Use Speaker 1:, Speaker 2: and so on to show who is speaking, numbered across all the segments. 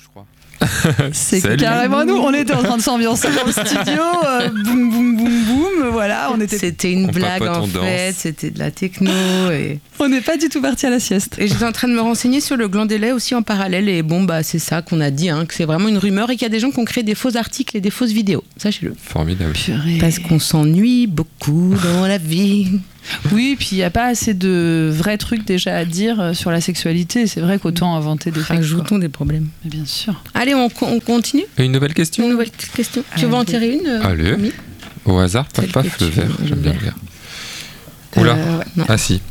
Speaker 1: je crois.
Speaker 2: C'est
Speaker 1: Salut.
Speaker 2: carrément nous, on était en train de s'ambiancer dans le studio, boum boum boum boum, voilà,
Speaker 3: C'était une
Speaker 1: on
Speaker 3: blague
Speaker 1: papote,
Speaker 3: en
Speaker 1: on
Speaker 3: fait,
Speaker 1: danse.
Speaker 3: c'était de la techno et
Speaker 2: on n'est pas du tout parti à la sieste.
Speaker 3: j'étais en train de me renseigner sur le gland des laits aussi en parallèle et bon bah c'est ça qu'on a dit, hein, que c'est vraiment une rumeur et qu'il y a des gens qui ont créé des faux articles et des fausses vidéos, sachez-le.
Speaker 1: Formidable.
Speaker 2: Purée.
Speaker 3: Parce qu'on s'ennuie beaucoup dans la vie.
Speaker 2: Oui, puis il n'y a pas assez de vrais trucs déjà à dire sur la sexualité, c'est vrai qu'autant inventer des fakes.
Speaker 3: Ajoutons des problèmes.
Speaker 2: Mais bien sûr.
Speaker 3: Allez, on continue.
Speaker 1: Et une nouvelle question.
Speaker 3: Une nouvelle question. Tu veux en tirer une
Speaker 1: Allez.
Speaker 3: Camille
Speaker 1: Au hasard, paf
Speaker 3: Celle
Speaker 1: paf,
Speaker 3: que
Speaker 1: le
Speaker 3: tu
Speaker 1: vert.
Speaker 3: veux,
Speaker 1: J'aime
Speaker 3: le
Speaker 1: bien le
Speaker 3: vert.
Speaker 1: vert. Oula.
Speaker 3: Ouais, non.
Speaker 1: Ah si.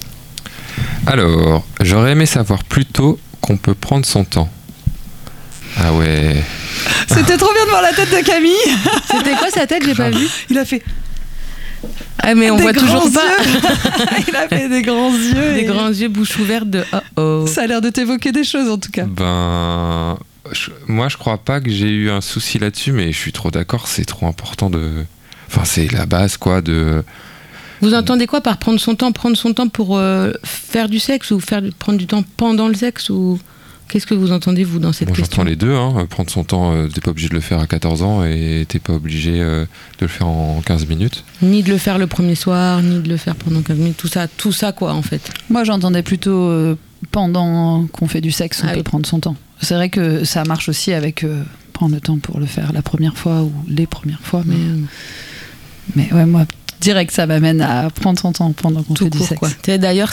Speaker 1: Alors, j'aurais aimé savoir plus tôt qu'on peut prendre son temps. Ah ouais.
Speaker 2: C'était trop bien de voir la tête de Camille.
Speaker 3: C'était quoi sa tête? J'ai pas vu.
Speaker 2: Il a fait
Speaker 3: Ah mais on
Speaker 2: des
Speaker 3: voit toujours
Speaker 2: grands
Speaker 3: pas.
Speaker 2: yeux. Il a fait des grands yeux.
Speaker 3: Des
Speaker 2: et
Speaker 3: grands yeux bouche ouverte de oh.
Speaker 2: Ça a l'air de t'évoquer des choses en tout cas.
Speaker 1: Ben, moi je crois pas que j'ai eu un souci là-dessus, mais je suis trop d'accord, c'est trop important de... Enfin, c'est la base quoi de...
Speaker 3: Vous entendez quoi par prendre son temps? Prendre son temps pour faire du sexe ou prendre du temps pendant le sexe ou qu'est-ce que vous entendez vous dans cette
Speaker 1: Moi
Speaker 3: question?
Speaker 1: j'entends les deux, hein. Prendre son temps, t'es pas obligé de le faire à 14 ans et t'es pas obligé de le faire en 15 minutes.
Speaker 3: Ni de le faire le premier soir, ni de le faire pendant 15 minutes, tout ça quoi en fait.
Speaker 2: Moi j'entendais plutôt pendant qu'on fait du sexe, on
Speaker 3: Ah
Speaker 2: peut
Speaker 3: oui.
Speaker 2: prendre son temps. C'est vrai que ça marche aussi avec prendre le temps pour le faire la première fois ou les premières fois, mais ouais, moi direct ça m'amène à prendre son temps pendant qu'on
Speaker 3: Tout
Speaker 2: fait du
Speaker 3: court,
Speaker 2: sexe.
Speaker 3: quoi. D'ailleurs,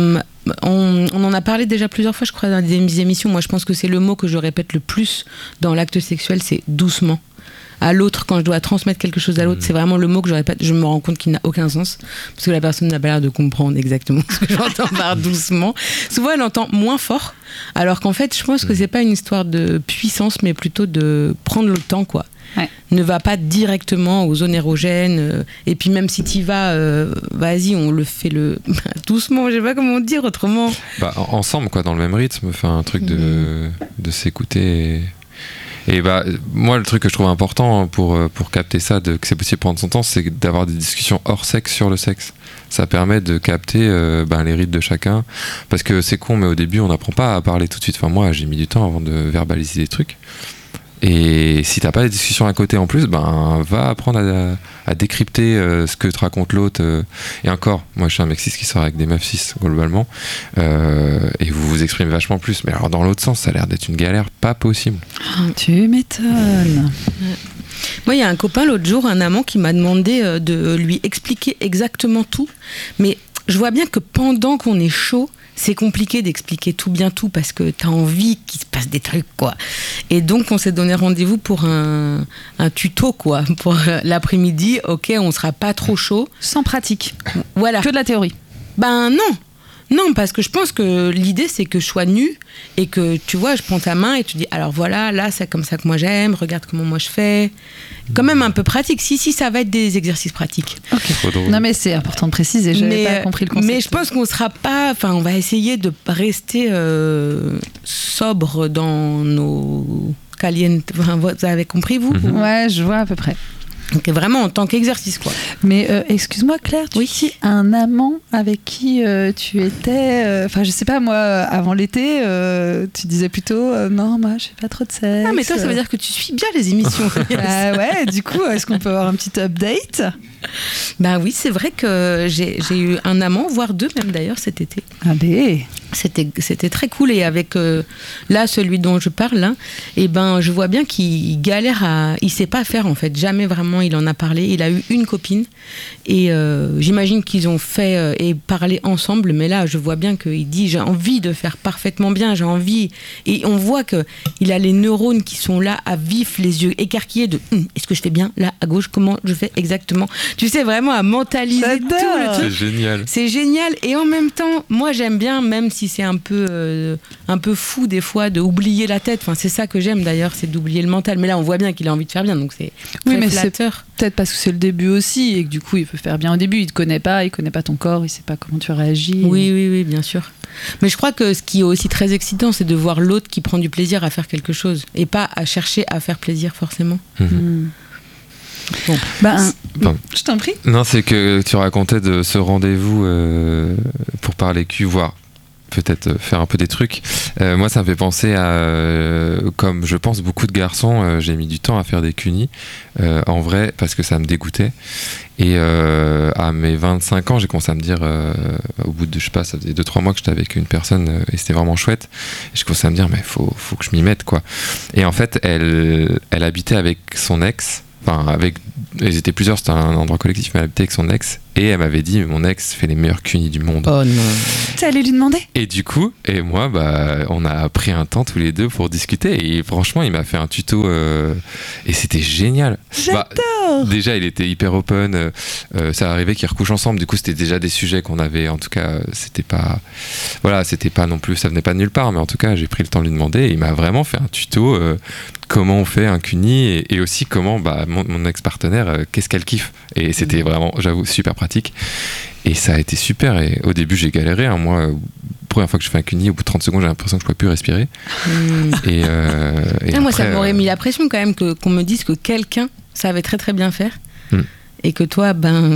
Speaker 3: on en a parlé déjà plusieurs fois, je crois, dans des émissions. Moi, je pense que c'est le mot que je répète le plus dans l'acte sexuel, c'est doucement. À l'autre, quand je dois transmettre quelque chose à l'autre, c'est vraiment le mot que je répète. Je me rends compte qu'il n'a aucun sens, parce que la personne n'a pas l'air de comprendre exactement ce que j'entends par doucement. Souvent, elle entend moins fort, alors qu'en fait, je pense que c'est pas une histoire de puissance, mais plutôt de prendre le temps, quoi.
Speaker 2: Ouais.
Speaker 3: Ne va pas directement aux zones érogènes, et puis même si t'y vas, vas-y, on le fait doucement, je sais pas comment dire autrement.
Speaker 1: Bah, ensemble quoi, dans le même rythme, enfin un truc de s'écouter et bah moi le truc que je trouve important pour capter ça, que c'est possible de prendre son temps, c'est d'avoir des discussions hors sexe sur le sexe. Ça permet de capter les rythmes de chacun, parce que c'est con mais au début on n'apprend pas à parler tout de suite. Enfin moi j'ai mis du temps avant de verbaliser des trucs. Et si t'as pas des discussions à côté en plus, va apprendre à décrypter ce que te raconte l'autre. Et encore, moi je suis un mec cis qui sort avec des meufs cis globalement, et vous vous exprimez vachement plus. Mais alors dans l'autre sens, ça a l'air d'être une galère pas possible.
Speaker 2: Tu m'étonnes.
Speaker 3: Moi, il y a un copain l'autre jour, un amant, qui m'a demandé de lui expliquer exactement tout. Mais je vois bien que pendant qu'on est chaud, c'est compliqué d'expliquer tout bien tout parce que t'as envie qu'il se passe des trucs, quoi. Et donc, on s'est donné rendez-vous pour un tuto, quoi. Pour l'après-midi, ok, on sera pas trop chaud.
Speaker 2: Sans pratique.
Speaker 3: Voilà.
Speaker 2: Que de la théorie.
Speaker 3: Ben non. Non, parce que je pense que l'idée, c'est que je sois nue et que, tu vois, je prends ta main et tu dis, alors voilà, là, c'est comme ça que moi j'aime, regarde comment moi je fais. Quand même un peu pratique. Si, ça va être des exercices pratiques.
Speaker 1: Trop drôle.
Speaker 2: Non mais c'est important de préciser, j'avais pas compris le concept.
Speaker 3: Mais je pense qu'on sera pas, enfin, on va essayer de rester sobre dans nos calientes. Enfin, vous avez compris, vous?
Speaker 2: Ouais, je vois à peu près.
Speaker 3: Donc vraiment en tant qu'exercice, quoi.
Speaker 2: Mais excuse-moi Claire, tu dis un amant avec qui tu étais, enfin je sais pas moi, avant l'été, tu disais plutôt non moi je fais pas trop de sexe.
Speaker 3: Ah mais toi ça veut dire que tu suis bien les émissions.
Speaker 2: Ah ouais, du coup est-ce qu'on peut avoir un petit update?
Speaker 3: Bah oui, c'est vrai que j'ai eu un amant, voire deux même d'ailleurs cet été.
Speaker 2: Allez.
Speaker 3: C'était très cool, et avec là celui dont je parle, hein, et ben je vois bien qu'il galère il sait pas faire en fait, jamais vraiment il en a parlé. Il a eu une copine et j'imagine qu'ils ont fait et parlé ensemble, mais là je vois bien qu'il dit j'ai envie de faire parfaitement bien, j'ai envie, et on voit que il a les neurones qui sont là à vif, les yeux écarquillés de est-ce que je fais bien là à gauche, comment je fais exactement, tu sais, vraiment à mentaliser tout le truc.
Speaker 1: C'est génial.
Speaker 3: C'est génial, et en même temps moi j'aime bien, même si c'est un peu fou des fois de oublier la tête, enfin c'est ça que j'aime d'ailleurs, c'est d'oublier le mental, mais là on voit bien qu'il a envie de faire bien, donc c'est très
Speaker 2: mais
Speaker 3: flatteur.
Speaker 2: C'est peut-être parce que c'est le début aussi et que du coup il peut faire bien au début, il connaît pas ton corps, il sait pas comment tu réagis.
Speaker 3: Oui, bien sûr. Mais je crois que ce qui est aussi très excitant, c'est de voir l'autre qui prend du plaisir à faire quelque chose et pas à chercher à faire plaisir forcément. Bon.
Speaker 2: Je t'en prie.
Speaker 1: Non, c'est que tu racontais de ce rendez-vous pour parler cul, voire peut-être faire un peu des trucs. Moi, ça me fait penser à, comme je pense beaucoup de garçons, j'ai mis du temps à faire des cunis, en vrai, parce que ça me dégoûtait. Et à mes 25 ans, j'ai commencé à me dire, au bout de, je sais pas, ça faisait 2-3 mois que j'étais avec une personne et c'était vraiment chouette. Et je commençais à me dire, mais faut que je m'y mette, quoi. Et en fait, elle habitait avec son ex. Enfin, ils étaient plusieurs, c'était un endroit collectif, mais elle habitait avec son ex. Et elle m'avait dit, mon ex fait les meilleurs cunis du monde.
Speaker 3: Oh non.
Speaker 2: T'es allé lui demander ?
Speaker 1: Et du coup, et moi, on a pris un temps tous les deux pour discuter. Et franchement, il m'a fait un tuto et c'était génial.
Speaker 2: J'adore.
Speaker 1: Déjà, il était hyper open. Ça arrivait qu'ils recouchent ensemble. Du coup, c'était déjà des sujets qu'on avait. En tout cas, c'était pas non plus, ça venait pas de nulle part. Mais en tout cas, j'ai pris le temps de lui demander. Et il m'a vraiment fait un tuto. Comment on fait un cuni et aussi comment mon ex-partenaire, qu'est-ce qu'elle kiffe. Et c'était vraiment, j'avoue, super pratique. Et ça a été super. Et au début, j'ai galéré. Moi, première fois que je fais un cuni, au bout de 30 secondes, j'ai l'impression que je ne pouvais plus respirer. Et
Speaker 3: moi,
Speaker 1: après,
Speaker 3: ça m'aurait mis la pression quand même qu'on me dise que quelqu'un savait très très bien faire. Et que toi,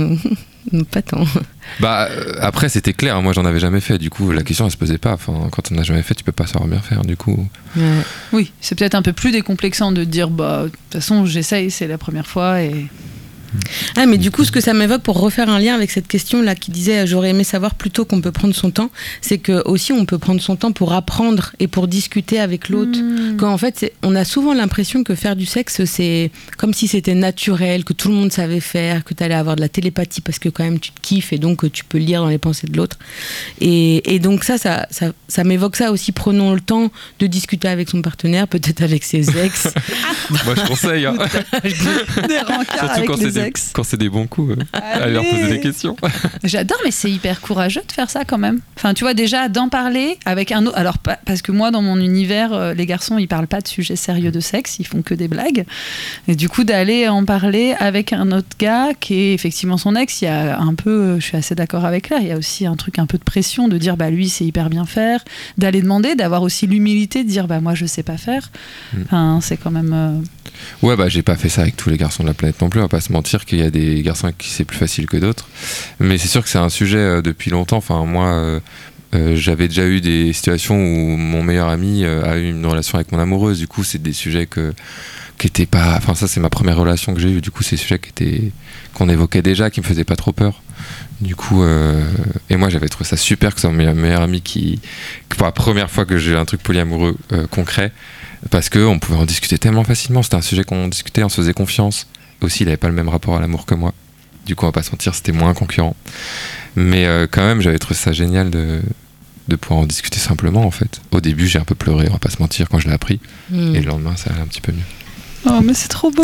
Speaker 3: pas tant.
Speaker 1: Après, c'était clair. Moi, j'en avais jamais fait. Du coup, la question, elle se posait pas. Enfin, quand on n'a jamais fait, tu peux pas savoir bien faire. Du coup.
Speaker 3: Ouais.
Speaker 2: Oui, c'est peut-être un peu plus décomplexant de dire, de toute façon, j'essaye, c'est la première fois et.
Speaker 3: Ah, mais du coup, ce que ça m'évoque, pour refaire un lien avec cette question là qui disait j'aurais aimé savoir plutôt qu'on peut prendre son temps, c'est que aussi on peut prendre son temps pour apprendre et pour discuter avec l'autre. Quand en fait, on a souvent l'impression que faire du sexe, c'est comme si c'était naturel, que tout le monde savait faire, que tu allais avoir de la télépathie parce que quand même tu te kiffes et donc tu peux lire dans les pensées de l'autre. Et donc ça m'évoque ça aussi. Prenons le temps de discuter avec son partenaire, peut-être avec ses ex.
Speaker 1: Moi, je conseille. Hein.
Speaker 2: Des rencarts avec les ex.
Speaker 1: Quand c'est des bons coups, allez leur poser des questions.
Speaker 2: J'adore, mais c'est hyper courageux de faire ça quand même. Enfin, tu vois, déjà d'en parler avec un autre. Alors, parce que moi, dans mon univers, les garçons, ils parlent pas de sujets sérieux de sexe, ils font que des blagues. Et du coup, d'aller en parler avec un autre gars qui est effectivement son ex, il y a un peu, je suis assez d'accord avec Claire, il y a aussi un truc un peu de pression de dire, lui, c'est hyper bien faire, d'aller demander, d'avoir aussi l'humilité de dire, moi, je sais pas faire. Enfin, c'est quand même.
Speaker 1: Ouais, j'ai pas fait ça avec tous les garçons de la planète non plus, on va pas se mentir qu'il y a des garçons avec qui c'est plus facile que d'autres. Mais c'est sûr que c'est un sujet depuis longtemps. Enfin, moi, j'avais déjà eu des situations où mon meilleur ami a eu une relation avec mon amoureuse. Du coup, c'est des sujets qui étaient pas. Enfin, ça, c'est ma première relation que j'ai eue. Du coup, c'est des sujets qu'on évoquait déjà, qui me faisaient pas trop peur. Du coup, et moi, j'avais trouvé ça super que c'est mon meilleur ami que pour la première fois que j'ai eu un truc polyamoureux concret, parce qu'on pouvait en discuter tellement facilement. C'était un sujet qu'on discutait, on se faisait confiance. Aussi, il n'avait pas le même rapport à l'amour que moi. Du coup, on va pas se mentir, c'était moins concurrent. Mais quand même, j'avais trouvé ça génial de pouvoir en discuter simplement, en fait. Au début, j'ai un peu pleuré, on va pas se mentir, quand je l'ai appris. Et le lendemain, ça allait un petit peu mieux.
Speaker 2: Oh, mais c'est trop beau.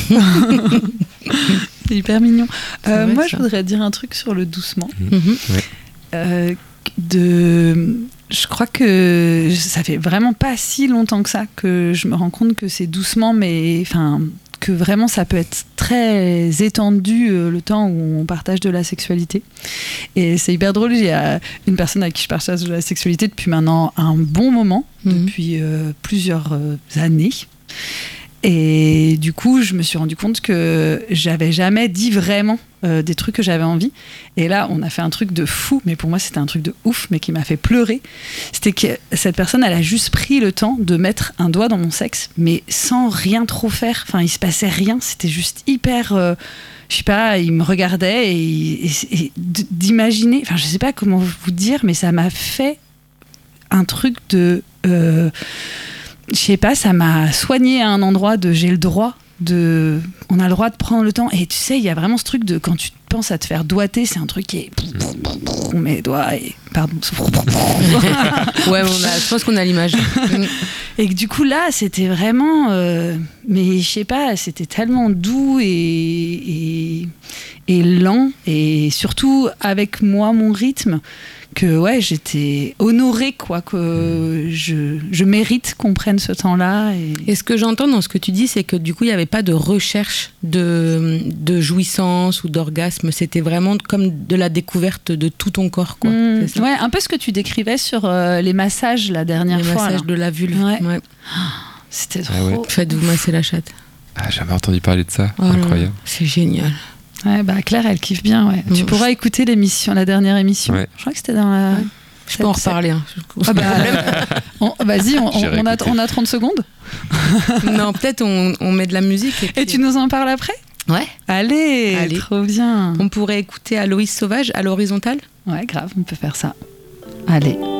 Speaker 2: C'est hyper mignon. Moi, je voudrais dire un truc sur le doucement.
Speaker 1: Ouais.
Speaker 2: Je crois que ça fait vraiment pas si longtemps que ça que je me rends compte que c'est doucement, mais enfin que vraiment ça peut être très étendu le temps où on partage de la sexualité. Et c'est hyper drôle, il y a une personne avec qui je partage de la sexualité depuis maintenant un bon moment, depuis plusieurs années. Et du coup, je me suis rendu compte que j'avais jamais dit vraiment des trucs que j'avais envie. Et là, on a fait un truc de fou, mais pour moi, c'était un truc de ouf, mais qui m'a fait pleurer. C'était que cette personne, elle a juste pris le temps de mettre un doigt dans mon sexe, mais sans rien trop faire. Enfin, il se passait rien. C'était juste hyper... je sais pas, il me regardait et d'imaginer... Enfin, je sais pas comment vous dire, mais ça m'a fait un truc de... je sais pas, ça m'a soigné à un endroit de j'ai le droit de... On a le droit de prendre le temps. Et tu sais, il y a vraiment ce truc de quand tu penses à te faire doigter, c'est un truc qui est... On met les doigts et... Pardon.
Speaker 3: Ouais, je pense qu'on a l'image.
Speaker 2: Et que du coup, là, c'était vraiment... mais je sais pas, c'était tellement doux et lent. Et surtout, avec moi, mon rythme... que ouais, j'étais honorée quoi, que je mérite qu'on prenne ce temps-là.
Speaker 3: Et ce que j'entends dans ce que tu dis, c'est que du coup, il n'y avait pas de recherche de jouissance ou d'orgasme. C'était vraiment comme de la découverte de tout ton corps, quoi. C'est ça ?
Speaker 2: Ouais, un peu ce que tu décrivais sur les massages la dernière fois.
Speaker 3: Les massages de la vulve.
Speaker 2: Ouais.
Speaker 3: Ouais.
Speaker 2: C'était trop.
Speaker 1: Ouais.
Speaker 3: Faites-vous masser la chatte.
Speaker 1: Ah, jamais entendu parler de ça.
Speaker 3: Oh
Speaker 1: incroyable.
Speaker 3: C'est génial.
Speaker 2: Ouais, Claire, elle kiffe bien. Ouais. Tu pourras écouter la dernière émission.
Speaker 1: Ouais.
Speaker 2: Je crois que c'était dans la
Speaker 3: Je peux en reparler. Hein.
Speaker 2: Ah bah, vas-y, on a 30 secondes.
Speaker 3: Non, peut-être on met de la musique.
Speaker 2: Et tu nous en parles après ?
Speaker 3: Ouais.
Speaker 2: Allez, trop bien.
Speaker 3: On pourrait écouter Aloïs Sauvage à l'horizontale ?
Speaker 2: Ouais, grave, on peut faire ça. Allez.